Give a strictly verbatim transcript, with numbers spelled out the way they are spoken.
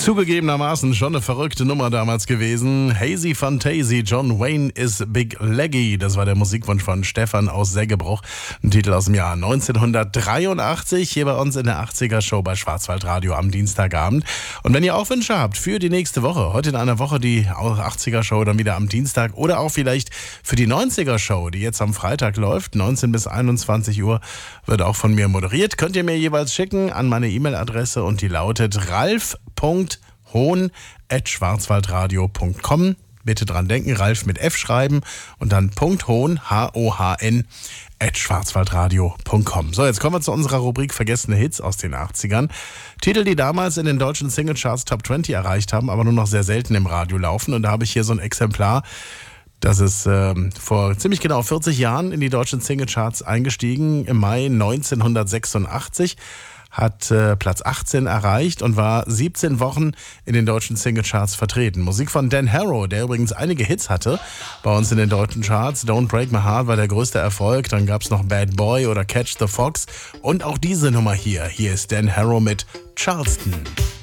Zugegebenermaßen schon eine verrückte Nummer damals gewesen. Hazy Fantasy, John Wayne is Big Leggy. Das war der Musikwunsch von Stefan aus Seggebruch. Ein Titel aus dem Jahr neunzehnhundertdreiundachtzig. Hier bei uns in der achtziger-Show bei Schwarzwaldradio am Dienstagabend. Und wenn ihr auch Wünsche habt für die nächste Woche, heute in einer Woche die achtziger-Show dann wieder am Dienstag oder auch vielleicht für die neunziger-Show, die jetzt am Freitag läuft, neunzehn bis einundzwanzig Uhr, wird auch von mir moderiert. Könnt ihr mir jeweils schicken an meine E-Mail-Adresse und die lautet ralf punkt hohn at schwarzwaldradio punkt com. Bitte dran denken, Ralf mit F schreiben und dann .hohn, H O H N, at schwarzwaldradio punkt com. So, jetzt kommen wir zu unserer Rubrik Vergessene Hits aus den achtzigern. Titel, die damals in den deutschen Singlecharts Top zwanzig erreicht haben, aber nur noch sehr selten im Radio laufen. Und da habe ich hier so ein Exemplar, das ist äh, vor ziemlich genau vierzig Jahren in die deutschen Singlecharts eingestiegen, im Mai neunzehnhundertsechsundachtzig. Hat äh, Platz achtzehn erreicht und war siebzehn Wochen in den deutschen Singlecharts vertreten. Musik von Dan Harrow, der übrigens einige Hits hatte bei uns in den deutschen Charts. Don't Break My Heart war der größte Erfolg. Dann gab es noch Bad Boy oder Catch the Fox. Und auch diese Nummer hier. Hier ist Dan Harrow mit Charleston.